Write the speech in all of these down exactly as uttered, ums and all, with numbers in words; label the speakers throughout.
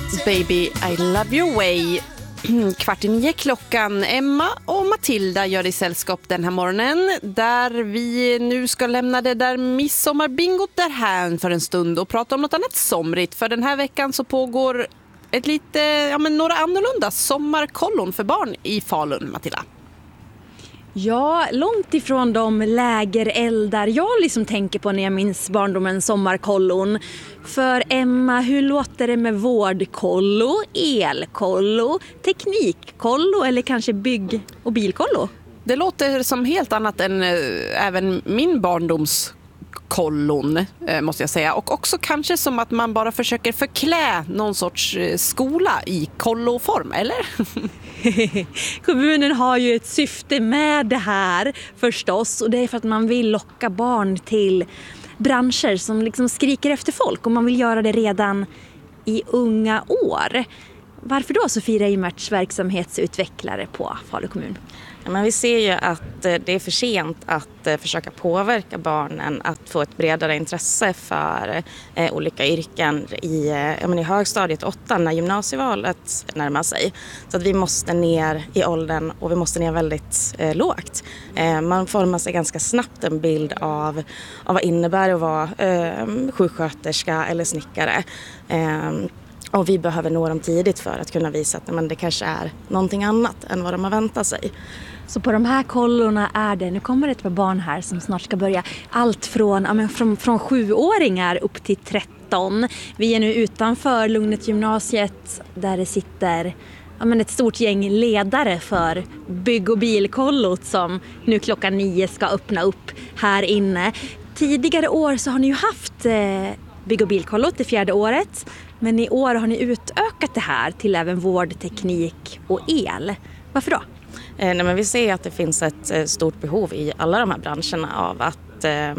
Speaker 1: Baby, I love your way. Kvart i nio klockan. Emma och Matilda gör i sällskap den här morgonen, där vi nu ska lämna det där midsommarbingot därhän för en stund och prata om något annat somrigt. För den här veckan så pågår ett lite, ja men några annorlunda sommarkollon för barn i Falun, Matilda.
Speaker 2: Ja, långt ifrån de lägereldar jag liksom tänker på när jag minns barndomens sommarkollon. För Emma, hur låter det med vårdkollo, elkollo, teknikkollo eller kanske bygg- och bilkollo?
Speaker 1: Det låter som helt annat än äh, även min barndoms kollon, måste jag säga. Och också kanske som att man bara försöker förklä någon sorts skola i kolloform, eller?
Speaker 2: Kommunen har ju ett syfte med det här förstås, och det är för att man vill locka barn till branscher som liksom skriker efter folk, och man vill göra det redan i unga år. Varför då, Sofie Reimertz, verksamhetsutvecklare på Falu kommun?
Speaker 3: Ja, men vi ser ju att det är för sent att försöka påverka barnen att få ett bredare intresse för eh, olika yrken i, ja, men i högstadiet åtta när gymnasievalet närmar sig. Så att vi måste ner i åldern, och vi måste ner väldigt eh, lågt. Eh, man formar sig ganska snabbt en bild av, av vad innebär att vara eh, sjuksköterska eller snickare. Eh, Och vi behöver nå dem tidigt för att kunna visa att men det kanske är någonting annat än vad de har väntat sig.
Speaker 2: Så på de här kollorna är det, nu kommer det ett par barn här som snart ska börja, allt från, ja, men från, från sjuåringar upp till tretton. Vi är nu utanför Lugnet gymnasiet där det sitter, ja, men ett stort gäng ledare för bygg- och bilkollot som nu klockan nio ska öppna upp här inne. Tidigare år så har ni ju haft eh, bygg- och bilkollot det fjärde året. Men i år har ni utökat det här till även vård, teknik och el. Varför då?
Speaker 3: Eh, nej, men vi ser att det finns ett eh, stort behov i alla de här branscherna av att eh,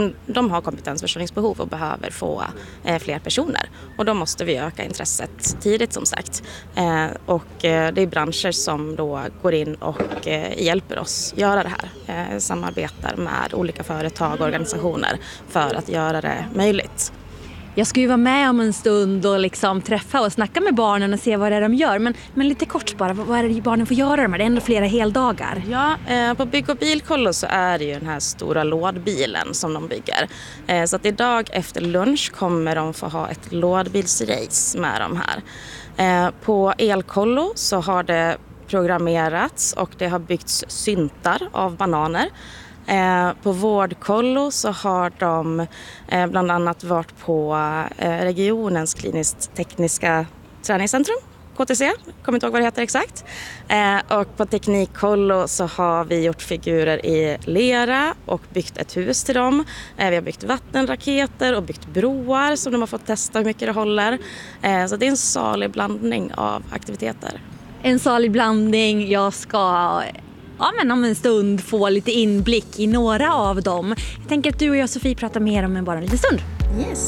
Speaker 3: de har kompetensförsörjningsbehov och behöver få eh, fler personer. Och då måste vi öka intresset tidigt, som sagt. Eh, och eh, det är branscher som då går in och eh, hjälper oss göra det här. Eh, samarbetar med olika företag och organisationer för att göra det möjligt.
Speaker 2: Jag ska ju vara med om en stund och liksom träffa och snacka med barnen och se vad det är de gör. Men, men lite kort bara, vad är det barnen får göra? Det är ändå flera heldagar.
Speaker 3: Ja, eh, på bygg- och bilkollo så är det ju den här stora lådbilen som de bygger. Eh, så att idag efter lunch kommer de få ha ett lådbilsrace med de här. Eh, på elkollo så har det programmerats och det har byggts syntar av bananer. Eh, på vårdkollo så har de eh, bland annat varit på eh, regionens kliniskt tekniska träningscentrum, K T C, kommer inte ihåg vad det heter exakt. Eh, och på teknikkollo så har vi gjort figurer i lera och byggt ett hus till dem. Eh, vi har byggt vattenraketer och byggt broar som de har fått testa hur mycket det håller. Eh, så det är en salig blandning av aktiviteter.
Speaker 2: En salig blandning, jag ska... Ja, men om en stund få lite inblick i några av dem. Jag tänker att du och jag, Sofie, pratar mer om en bara en liten stund.
Speaker 3: Yes.